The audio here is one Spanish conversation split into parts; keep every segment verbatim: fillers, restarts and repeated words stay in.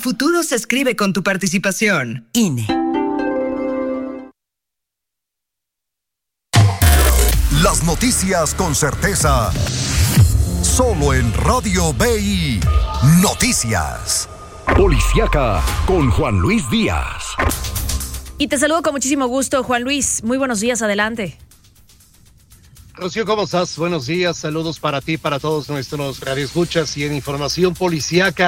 futuro se escribe con tu participación. I N E. Las noticias con certeza, solo en Radio B I Noticias. Policíaca con Juan Luis Díaz. Y te saludo con muchísimo gusto, Juan Luis. Muy buenos días, adelante. Rocío, ¿cómo estás? Buenos días, saludos para ti, para todos nuestros radioescuchas. Y en información policíaca,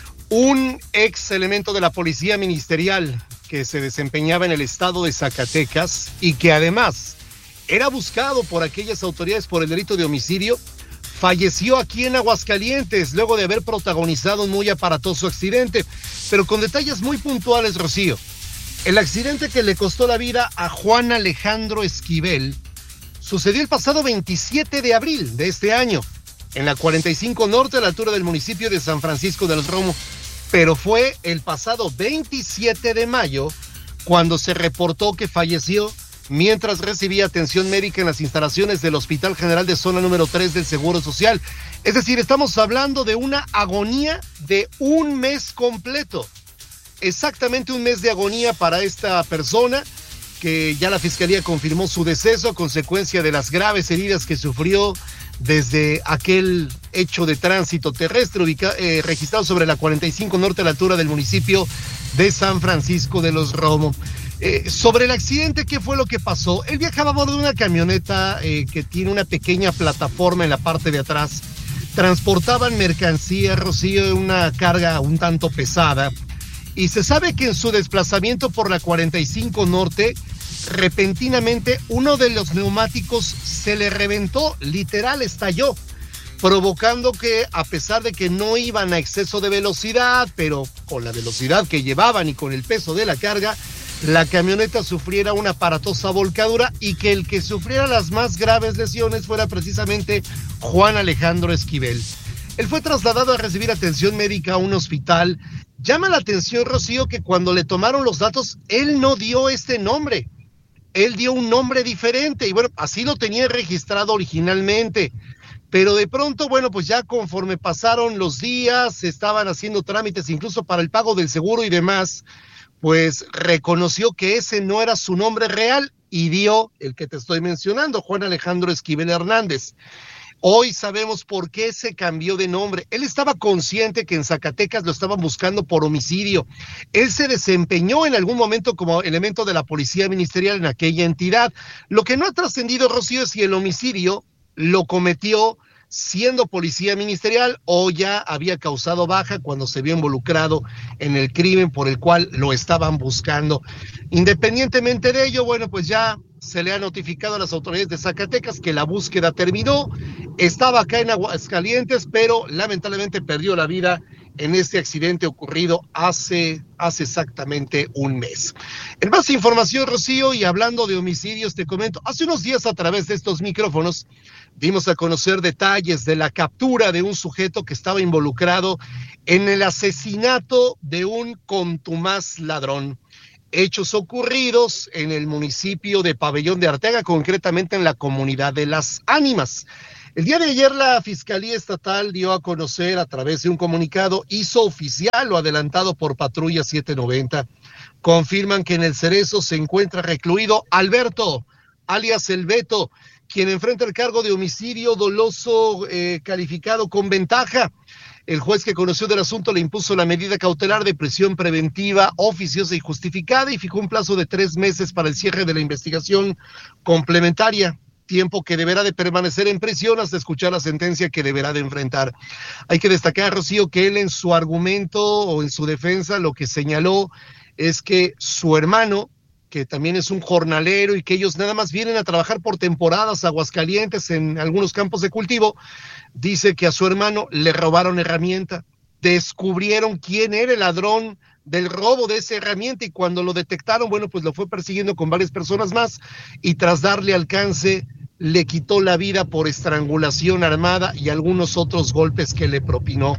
un ex elemento de la policía ministerial que se desempeñaba en el estado de Zacatecas y que además era buscado por aquellas autoridades por el delito de homicidio, falleció aquí en Aguascalientes luego de haber protagonizado un muy aparatoso accidente, pero con detalles muy puntuales, Rocío. El accidente que le costó la vida a Juan Alejandro Esquivel sucedió el pasado veintisiete de abril de este año, en la cuarenta y cinco Norte, a la altura del municipio de San Francisco de los Romos, pero fue el pasado veintisiete de mayo cuando se reportó que falleció mientras recibía atención médica en las instalaciones del Hospital General de Zona número tres del Seguro Social. Es decir, estamos hablando de una agonía de un mes completo. Exactamente un mes de agonía para esta persona, que ya la Fiscalía confirmó su deceso a consecuencia de las graves heridas que sufrió desde aquel hecho de tránsito terrestre ubica, eh, registrado sobre la cuarenta y cinco Norte a la altura del municipio de San Francisco de los Romos. Eh, sobre el accidente, ¿qué fue lo que pasó? Él viajaba a bordo de una camioneta eh, que tiene una pequeña plataforma en la parte de atrás. Transportaban mercancía, Rocío, una carga un tanto pesada. Y se sabe que en su desplazamiento por la cuarenta y cinco Norte, repentinamente uno de los neumáticos se le reventó, literal estalló, provocando que, a pesar de que no iban a exceso de velocidad, pero con la velocidad que llevaban y con el peso de la carga, la camioneta sufriera una aparatosa volcadura y que el que sufriera las más graves lesiones fuera precisamente Juan Alejandro Esquivel. Él fue trasladado a recibir atención médica a un hospital. Llama la atención, Rocío, que cuando le tomaron los datos, él no dio este nombre. Él dio un nombre diferente y bueno, así lo tenía registrado originalmente. Pero de pronto, bueno, pues ya conforme pasaron los días, se estaban haciendo trámites incluso para el pago del seguro y demás, pues reconoció que ese no era su nombre real y dio el que te estoy mencionando, Juan Alejandro Esquivel Hernández. Hoy sabemos por qué se cambió de nombre. Él estaba consciente que en Zacatecas lo estaban buscando por homicidio. Él se desempeñó en algún momento como elemento de la policía ministerial en aquella entidad. Lo que no ha trascendido, Rocío, es si el homicidio lo cometió siendo policía ministerial o ya había causado baja cuando se vio involucrado en el crimen por el cual lo estaban buscando. Independientemente de ello, bueno, pues ya se le ha notificado a las autoridades de Zacatecas que la búsqueda terminó. Estaba acá en Aguascalientes, pero lamentablemente perdió la vida en este accidente ocurrido hace, hace exactamente un mes. En más información, Rocío, y hablando de homicidios, te comento, hace unos días a través de estos micrófonos dimos a conocer detalles de la captura de un sujeto que estaba involucrado en el asesinato de un contumaz ladrón. Hechos ocurridos en el municipio de Pabellón de Arteaga, concretamente en la comunidad de Las Ánimas. El día de ayer la Fiscalía Estatal dio a conocer a través de un comunicado, hizo oficial lo adelantado por Patrulla setecientos noventa. Confirman que en el Cerezo se encuentra recluido Alberto, alias El Beto, quien enfrenta el cargo de homicidio doloso eh, calificado con ventaja. El juez que conoció del asunto le impuso la medida cautelar de prisión preventiva oficiosa y justificada y fijó un plazo de tres meses para el cierre de la investigación complementaria, tiempo que deberá de permanecer en prisión hasta escuchar la sentencia que deberá de enfrentar. Hay que destacar, Rocío, que él en su argumento o en su defensa lo que señaló es que su hermano, que también es un jornalero y que ellos nada más vienen a trabajar por temporadas a Aguascalientes en algunos campos de cultivo, dice que a su hermano le robaron herramienta, descubrieron quién era el ladrón del robo de esa herramienta y cuando lo detectaron, bueno, pues lo fue persiguiendo con varias personas más y tras darle alcance le quitó la vida por estrangulación armada y algunos otros golpes que le propinó.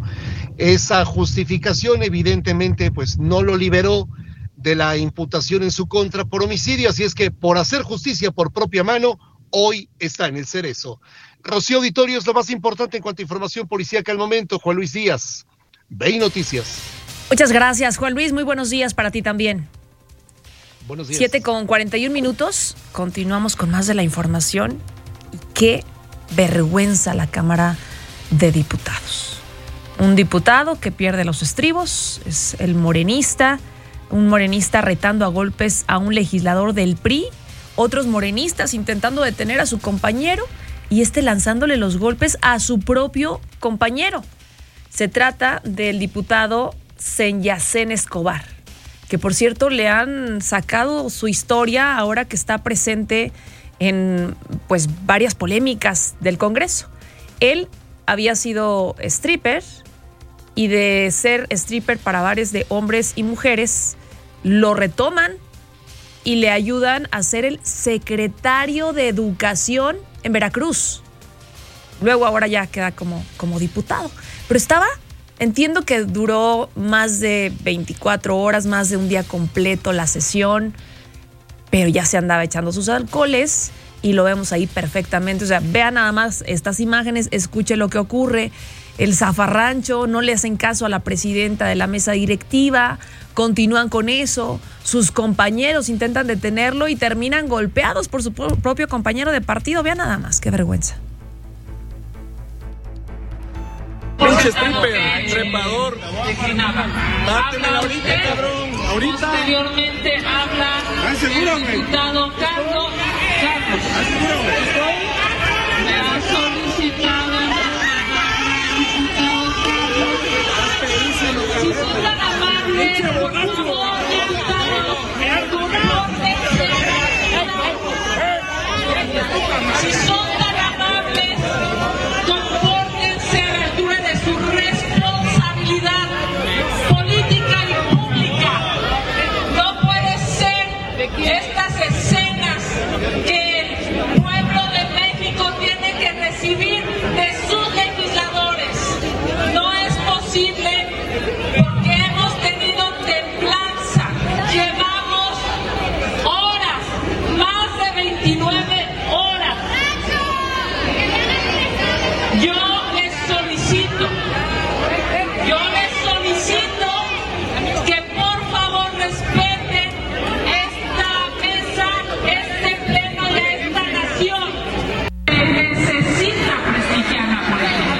Esa justificación evidentemente pues no lo liberó de la imputación en su contra por homicidio, así es que por hacer justicia por propia mano, hoy está en el Cerezo. Rocío, auditorio, es lo más importante en cuanto a información policíaca al momento. Juan Luis Díaz, B I Noticias. Muchas gracias, Juan Luis. Muy buenos días para ti también. Buenos días. siete con cuarenta y un minutos. Continuamos con más de la información. Y qué vergüenza la Cámara de Diputados. Un diputado que pierde los estribos es el morenista, un morenista retando a golpes a un legislador del P R I, otros morenistas intentando detener a su compañero y este lanzándole los golpes a su propio compañero. Se trata del diputado Senyacén Escobar, que por cierto le han sacado su historia ahora que está presente en pues varias polémicas del Congreso. Él había sido stripper y de ser stripper para bares de hombres y mujeres lo retoman y le ayudan a ser el secretario de Educación en Veracruz. Luego ahora ya queda como, como diputado. Pero estaba, entiendo que duró más de veinticuatro horas, más de un día completo la sesión, pero ya se andaba echando sus alcoholes y lo vemos ahí perfectamente. O sea, vea nada más estas imágenes, escuche lo que ocurre. El zafarrancho, no le hacen caso a la presidenta de la mesa directiva, continúan con eso, sus compañeros intentan detenerlo y terminan golpeados por su propio compañero de partido. Vea nada más, qué vergüenza. Pinche stripper, trepador. Máteme ahorita, cabrón. Ahorita. Posteriormente habla el diputado Carlos. Carlos. Me ha solicitado el diputado Carlos. Si son tan amables, por favor, diputado, si son tan amables, compórtense a la altura de su responsabilidad política y pública. No puede ser estas escenas que el pueblo de México tiene que recibir de sus legisladores. No es posible porque hemos tenido templanza. Llevamos horas, más de veintinueve horas. Yo les solicito, yo les solicito que por favor respeten esta mesa, este pleno de esta nación, que necesita prestigiar la política.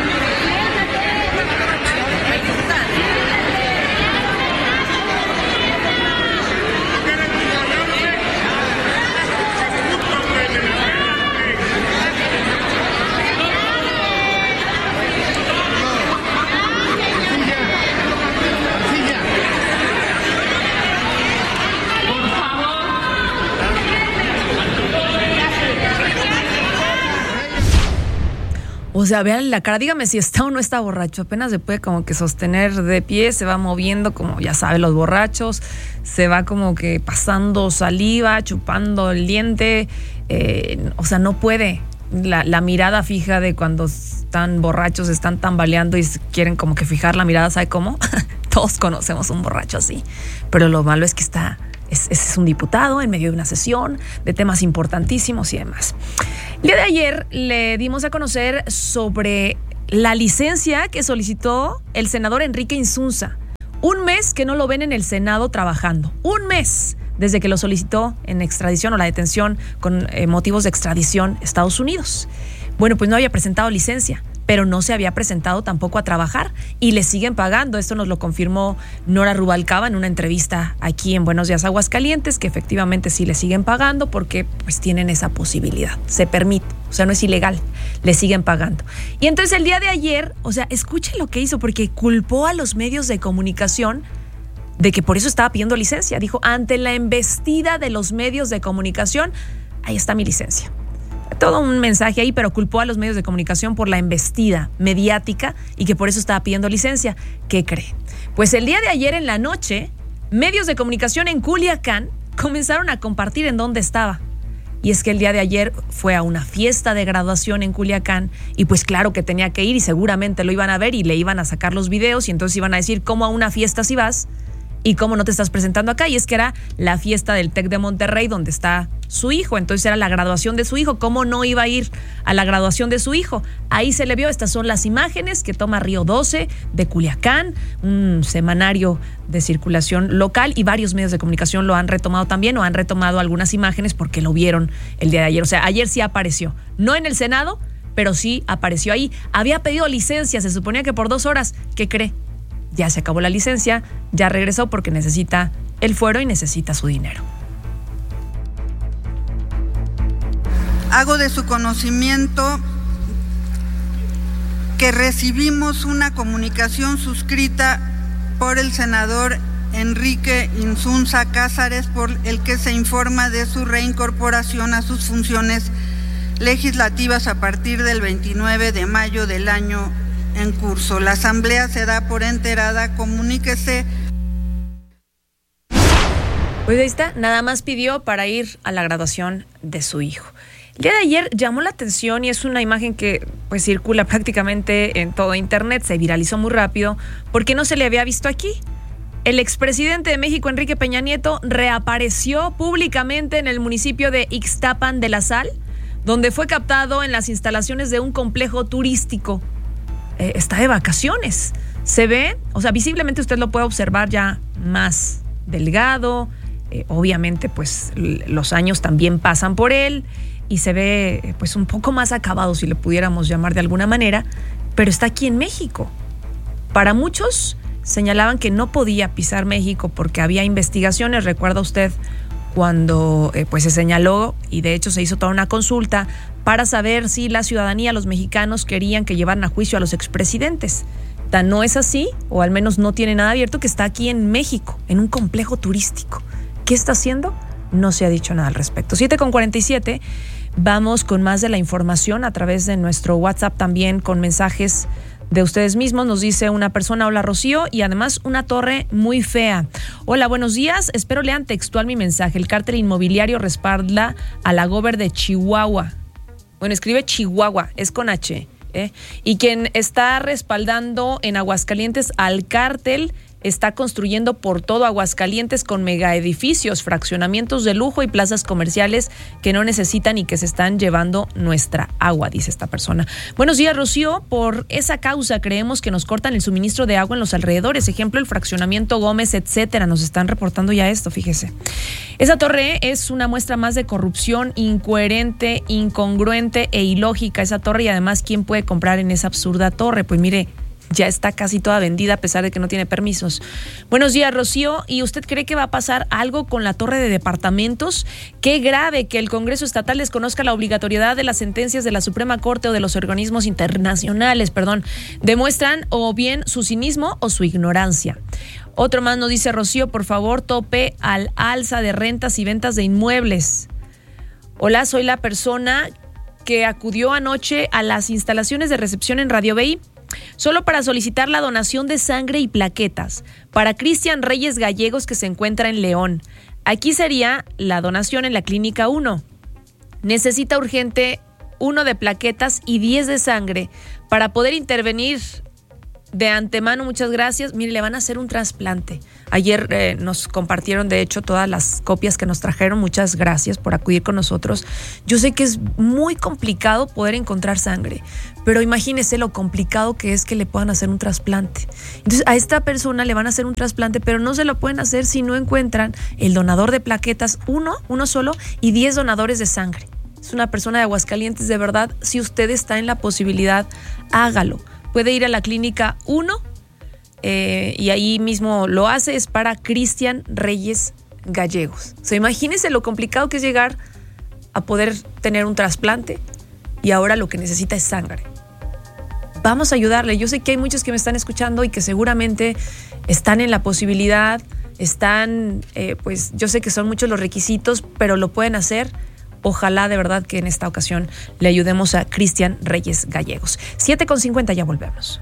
O sea, vean la cara, dígame si está o no está borracho. Apenas se puede como que sostener de pie, se va moviendo como ya saben los borrachos, se va como que pasando saliva, chupando el diente, eh, o sea, no puede. La, la mirada fija de cuando están borrachos, están tambaleando y quieren como que fijar la mirada, ¿sabe cómo? Todos conocemos un borracho así, pero lo malo es que está... Es, es un diputado en medio de una sesión de temas importantísimos y demás. El día de ayer le dimos a conocer sobre la licencia que solicitó el senador Enrique Insunza. Un mes que no lo ven en el Senado trabajando. Un mes desde que lo solicitó en extradición o la detención con eh, motivos de extradición a Estados Unidos. Bueno, pues no había presentado licencia, pero no se había presentado tampoco a trabajar y le siguen pagando. Esto nos lo confirmó Nora Rubalcaba en una entrevista aquí en Buenos Días Aguascalientes, que efectivamente sí le siguen pagando porque pues tienen esa posibilidad, se permite, o sea, no es ilegal, le siguen pagando. Y entonces el día de ayer, o sea, escuchen lo que hizo, porque culpó a los medios de comunicación de que por eso estaba pidiendo licencia. Dijo, ante la embestida de los medios de comunicación, ahí está mi licencia. Todo un mensaje ahí, pero culpó a los medios de comunicación por la embestida mediática y que por eso estaba pidiendo licencia. ¿Qué cree? Pues el día de ayer en la noche, medios de comunicación en Culiacán comenzaron a compartir en dónde estaba. Y es que el día de ayer fue a una fiesta de graduación en Culiacán y pues claro que tenía que ir y seguramente lo iban a ver y le iban a sacar los videos y entonces iban a decir, ¿cómo a una fiesta si vas? ¿Y cómo no te estás presentando acá? Y es que era la fiesta del TEC de Monterrey donde está su hijo, entonces era la graduación de su hijo. ¿Cómo no iba a ir a la graduación de su hijo? Ahí se le vio. Estas son las imágenes que toma Río doce de Culiacán, un semanario de circulación local, y varios medios de comunicación lo han retomado también, o han retomado algunas imágenes porque lo vieron el día de ayer. O sea, ayer sí apareció, no en el Senado, pero sí apareció ahí. Había pedido licencia, se suponía que por dos horas. ¿Qué cree? Ya se acabó la licencia, ya regresó porque necesita el fuero y necesita su dinero. Hago de su conocimiento que recibimos una comunicación suscrita por el senador Enrique Insunza Cázares, por el que se informa de su reincorporación a sus funciones legislativas a partir del veintinueve de mayo del año en curso. La asamblea se da por enterada, comuníquese. Pues ahí está, nada más pidió para ir a la graduación de su hijo. El día de ayer llamó la atención, y es una imagen que pues circula prácticamente en todo internet, se viralizó muy rápido porque no se le había visto aquí. El expresidente de México, Enrique Peña Nieto, reapareció públicamente en el municipio de Ixtapan de la Sal, donde fue captado en las instalaciones de un complejo turístico. Eh, está de vacaciones. Se ve, o sea, visiblemente usted lo puede observar ya más delgado. Eh, obviamente, pues los años también pasan por él y se ve pues un poco más acabado, si le pudiéramos llamar de alguna manera, pero está aquí en México. Para muchos señalaban que no podía pisar México porque había investigaciones. Recuerda usted cuando eh, pues se señaló, y de hecho se hizo toda una consulta para saber si la ciudadanía, los mexicanos, querían que llevaran a juicio a los expresidentes. Tan no es así, o al menos no tiene nada abierto, que está aquí en México, en un complejo turístico. ¿Qué está haciendo? No se ha dicho nada al respecto. siete con cuarenta y siete, vamos con más de la información a través de nuestro WhatsApp, también con mensajes de ustedes mismos. Nos dice una persona: hola Rocío, y además una torre muy fea. Hola, buenos días, espero lean textual mi mensaje. El cártel inmobiliario respalda a la gober de Chihuahua. Bueno, escribe Chihuahua, es con H, ¿eh? Y quien está respaldando en Aguascalientes al cártel está construyendo por todo Aguascalientes con megaedificios, fraccionamientos de lujo y plazas comerciales que no necesitan y que se están llevando nuestra agua, dice esta persona. Buenos días, Rocío. Por esa causa creemos que nos cortan el suministro de agua en los alrededores. Ejemplo, el fraccionamiento Gómez, etcétera. Nos están reportando ya esto, fíjese. Esa torre es una muestra más de corrupción incoherente, incongruente e ilógica. Esa torre, y además, ¿quién puede comprar en esa absurda torre? Pues mire, ya está casi toda vendida a pesar de que no tiene permisos. Buenos días, Rocío. ¿Y usted cree que va a pasar algo con la torre de departamentos? Qué grave que el Congreso Estatal desconozca la obligatoriedad de las sentencias de la Suprema Corte o de los organismos internacionales, perdón. Demuestran o bien su cinismo o su ignorancia. Otro más nos dice: Rocío, por favor, tope al alza de rentas y ventas de inmuebles. Hola, soy la persona que acudió anoche a las instalaciones de recepción en Radio B I solo para solicitar la donación de sangre y plaquetas para Cristian Reyes Gallegos, que se encuentra en León. Aquí sería la donación en la Clínica uno. Necesita urgente uno de plaquetas y diez de sangre para poder intervenir de antemano. Muchas gracias. Mire, le van a hacer un trasplante. Ayer eh, nos compartieron, de hecho, todas las copias que nos trajeron. Muchas gracias por acudir con nosotros. Yo sé que es muy complicado poder encontrar sangre, pero imagínese lo complicado que es que le puedan hacer un trasplante. Entonces, a esta persona le van a hacer un trasplante, pero no se lo pueden hacer si no encuentran el donador de plaquetas, uno, uno solo, y diez donadores de sangre. Es una persona de Aguascalientes, de verdad. Si usted está en la posibilidad, hágalo. Puede ir a la Clínica uno eh, y ahí mismo lo hace. Es para Cristian Reyes Gallegos. O sea, imagínense lo complicado que es llegar a poder tener un trasplante, y ahora lo que necesita es sangre. Vamos a ayudarle. Yo sé que hay muchos que me están escuchando y que seguramente están en la posibilidad, están, eh, pues yo sé que son muchos los requisitos, pero lo pueden hacer. Ojalá de verdad que en esta ocasión le ayudemos a Cristian Reyes Gallegos. siete con cincuenta, ya volvemos.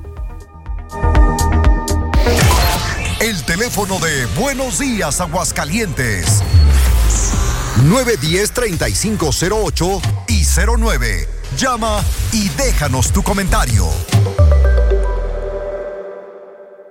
El teléfono de Buenos Días Aguascalientes: nueve uno cero, tres cinco cero ocho y cero nueve. Llama y déjanos tu comentario.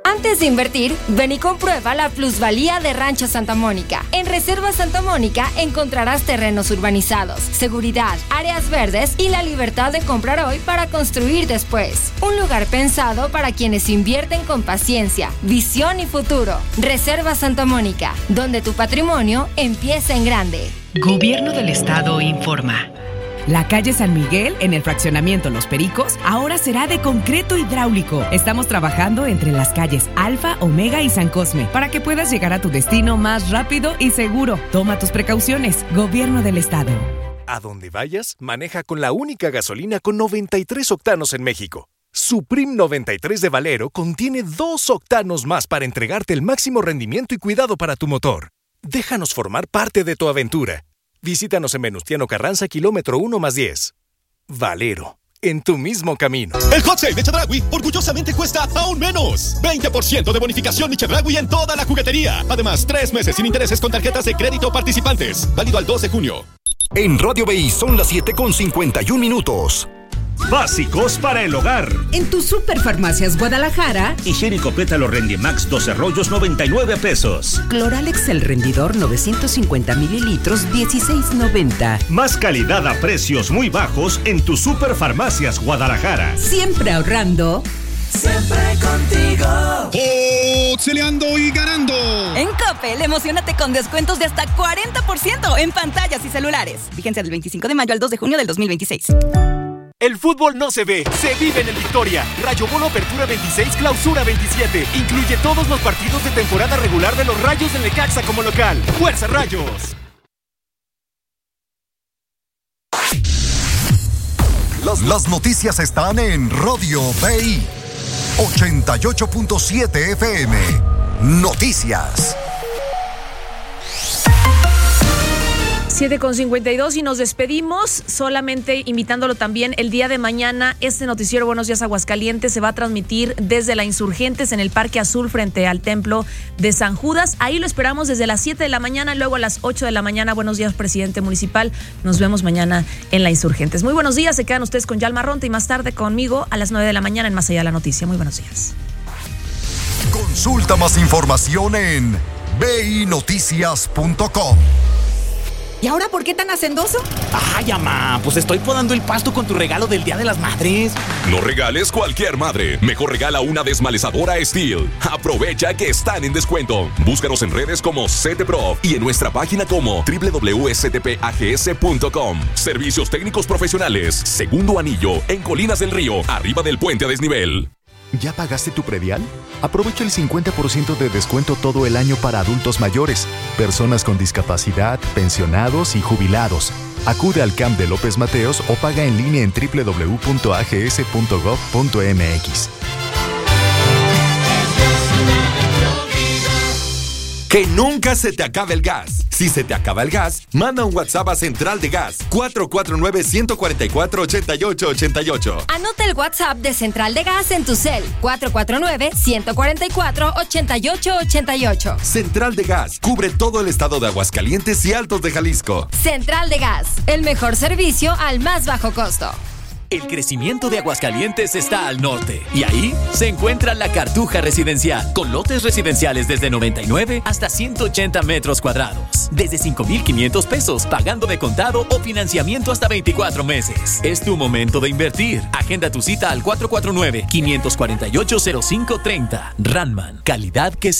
Antes de invertir, ven y comprueba la plusvalía de Rancho Santa Mónica. En Reserva Santa Mónica encontrarás terrenos urbanizados, seguridad, áreas verdes y la libertad de comprar hoy para construir después. Un lugar pensado para quienes invierten con paciencia, visión y futuro. Reserva Santa Mónica, donde tu patrimonio empieza en grande. Gobierno del Estado informa. La calle San Miguel, en el fraccionamiento Los Pericos, ahora será de concreto hidráulico. Estamos trabajando entre las calles Alfa, Omega y San Cosme para que puedas llegar a tu destino más rápido y seguro. Toma tus precauciones. Gobierno del Estado. A donde vayas, maneja con la única gasolina con noventa y tres octanos en México. Supreme noventa y tres de Valero contiene dos octanos más para entregarte el máximo rendimiento y cuidado para tu motor. Déjanos formar parte de tu aventura. Visítanos en Venustiano Carranza, kilómetro uno más diez. Valero, en tu mismo camino. El hot sale de Chedraui orgullosamente cuesta aún menos. veinte por ciento de bonificación de Chedraui en toda la juguetería. Además, tres meses sin intereses con tarjetas de crédito participantes. Válido al dos de junio. En Radio B I son las siete con cincuenta y un minutos. Básicos para el hogar. En tu Superfarmacias Guadalajara. Higiénico Pétalo Rendimax doce rollos, noventa y nueve pesos. Cloralex El Rendidor novecientos cincuenta mililitros, dieciséis noventa. Más calidad a precios muy bajos en tu Superfarmacias Guadalajara. Siempre ahorrando. Siempre contigo. ¡Oxeleando y ganando! En Coppel, emocionate con descuentos de hasta cuarenta por ciento en pantallas y celulares. Vigencia del veinticinco de mayo al dos de junio del dos mil veintiséis. El fútbol no se ve, se vive en el Victoria. Rayo Bono Apertura veintiséis, Clausura veintisiete. Incluye todos los partidos de temporada regular de los Rayos del Necaxa como local. ¡Fuerza Rayos! Las, las noticias están en Radio B I. ochenta y ocho punto siete F M. Noticias. siete con cincuenta y dos y nos despedimos, solamente invitándolo también el día de mañana. Este noticiero Buenos Días Aguascalientes se va a transmitir desde la Insurgentes en el Parque Azul frente al Templo de San Judas. Ahí lo esperamos desde las siete de la mañana, luego a las ocho de la mañana. Buenos días, presidente municipal. Nos vemos mañana en la Insurgentes. Muy buenos días, se quedan ustedes con Yalma Ronta y más tarde conmigo a las nueve de la mañana en Más Allá de la Noticia. Muy buenos días. Consulta más información en b i noticias punto com. ¿Y ahora por qué tan hacendoso? Ay, mamá, pues estoy podando el pasto con tu regalo del Día de las Madres. No regales cualquier madre. Mejor regala una desmalezadora Steel. Aprovecha que están en descuento. Búscanos en redes como CTPRO y en nuestra página como w w w punto s t p a g s punto com. Servicios técnicos profesionales. Segundo anillo, en Colinas del Río, arriba del puente a desnivel. ¿Ya pagaste tu predial? Aprovecha el cincuenta por ciento de descuento todo el año para adultos mayores, personas con discapacidad, pensionados y jubilados. Acude al C A M de López Mateos o paga en línea en w w w punto a g s punto gov punto m x. Que nunca se te acabe el gas. Si se te acaba el gas, manda un WhatsApp a Central de Gas cuatro cuatro nueve, uno cuatro cuatro, ocho ocho ocho ocho. Anota el WhatsApp de Central de Gas en tu cel. cuatro cuatro nueve, uno cuatro cuatro, ocho ocho ocho ocho. Central de Gas cubre todo el estado de Aguascalientes y Altos de Jalisco. Central de Gas, el mejor servicio al más bajo costo. El crecimiento de Aguascalientes está al norte y ahí se encuentra La Cartuja Residencial, con lotes residenciales desde noventa y nueve hasta ciento ochenta metros cuadrados, desde cinco mil quinientos pesos, pagando de contado o financiamiento hasta veinticuatro meses. Es tu momento de invertir. Agenda tu cita al cuatro cuatro nueve, cinco cuatro ocho, cero cinco tres cero. Ranman, calidad que